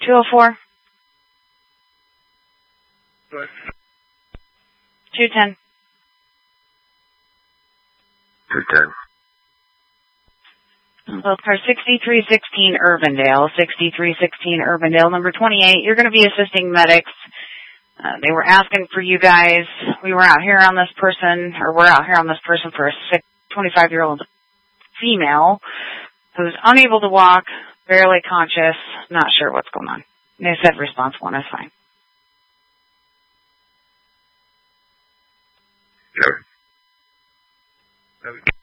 204. What? 210. 210. Both cars 6316 Urbandale, 6316 Urbandale, number 28. You're going to be assisting medics. They were asking for you guys. We're out here on this person for a 25-year-old female who's unable to walk, barely conscious, not sure what's going on. They said response 1 is fine. No.